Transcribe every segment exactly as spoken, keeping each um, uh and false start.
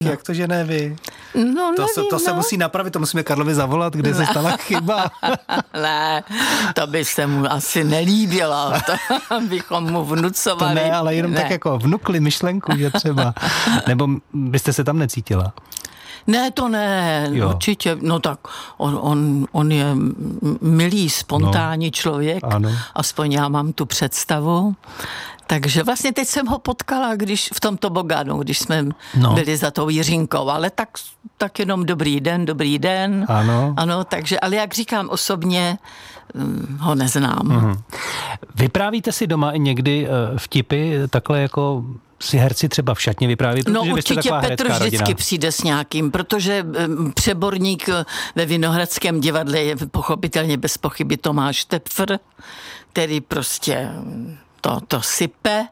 Jak to, že ne vy? No, nevím, to se, to no. se musí napravit, to musíme Karlovi zavolat, kde se stala chyba. Ne, to by se mu asi nelíbilo, to bychom mu vnucovali. To ne, ale jenom ne. tak jako vnukli myšlenku, že třeba. Nebo byste se tam necítila? Ne, to ne, Jo. určitě. No tak on, on, on je milý, spontánní no. člověk, Ano. aspoň já mám tu představu. Takže vlastně teď jsem ho potkala, když v tom tobogánu, když jsme No. byli za tou Jiřinkou, ale tak, tak jenom dobrý den, dobrý den. Ano. Ano, takže, ale jak říkám osobně, hm, ho neznám. Mhm. Vyprávíte si doma i někdy eh, vtipy, takhle jako si herci třeba v šatně vypráví, protože No vy jste určitě taková Petr herecká vždycky rodina. přijde s nějakým, protože um, přeborník ve Vinohradském divadle je pochopitelně bez pochyby Tomáš Tepfr, který prostě to, to sype.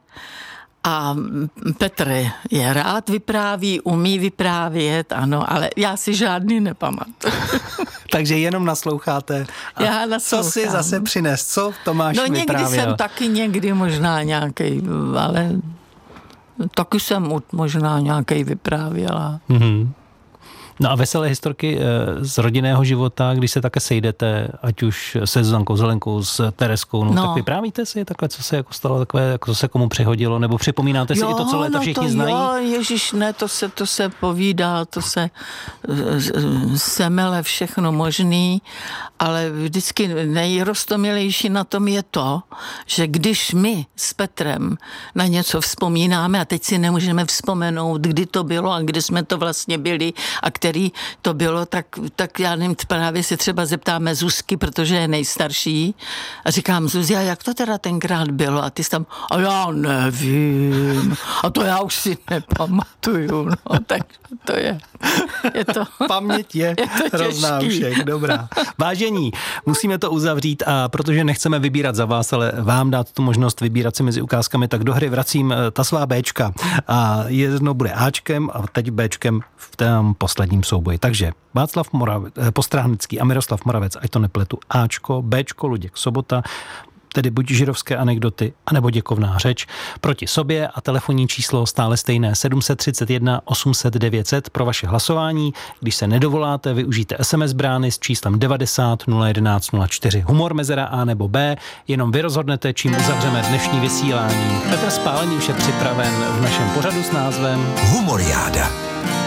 A Petr je rád vypráví, umí vyprávět, ano, ale já si žádný nepamatuju. Takže jenom nasloucháte. A Já co naslouchám. si zase přines? Co Tomáš No někdy vyprávěl? jsem taky někdy možná nějaký, ale taky jsem mu možná nějaký vyprávěla. Mhm. No a veselé historky z rodinného života, když se také sejdete, ať už se Zuzankou Zelenkou, s Tereskou, no, No. tak vyprávíte si takhle, co se jako stalo, takové, jako co se komu přihodilo, nebo připomínáte si i to, co léta no všichni to znají? Jo, ježiš, ne, to se, to se povídá, to se eh, semele všechno možný, ale vždycky nejrostomilejší na tom je to, že když my s Petrem na něco vzpomínáme a teď si nemůžeme vzpomenout, kdy to bylo a kdy jsme to vlastně byli a který to bylo, tak, tak já nevím, právě si třeba zeptáme Zuzky, protože je nejstarší a říkám, Zuzia, jak to teda tenkrát bylo? A ty jsi tam, a já nevím. A to já už si nepamatuju. No, tak to je, je to... Paměť je, je to hrozná těžký. všech, dobrá. Vážení, musíme to uzavřít a protože nechceme vybírat za vás, ale vám dát tu možnost vybírat si mezi ukázkami, tak do hry vracím ta svá Béčka. A jedno bude Ačkem a teď Béčkem v tom posledním souboji. Takže Václav Moravec, Postráhnický a Miroslav Moravec, ať to nepletu, Ačko, Béčko, Luděk Sobota, tedy buď židovské anekdoty, anebo děkovná řeč proti sobě a telefonní číslo stále stejné sedm set třicet jedna osm set devět set pro vaše hlasování. Když se nedovoláte, využijte es em es brány s číslem devadesát nula jedenáct nula čtyři. Humor mezera A nebo B, jenom vy rozhodnete, čím uzavřeme dnešní vysílání. Petr Spálený už je připraven v našem pořadu s názvem Humoriáda.